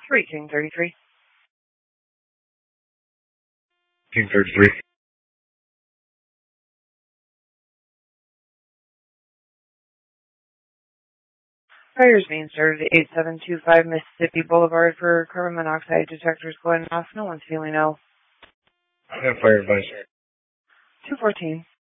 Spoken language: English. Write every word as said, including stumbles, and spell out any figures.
three, King thirty-three. King thirty-three. Fires being started at eight seven two five Mississippi Boulevard for carbon monoxide detectors going off. No one's feeling ill. I have fire advisory. two fourteen.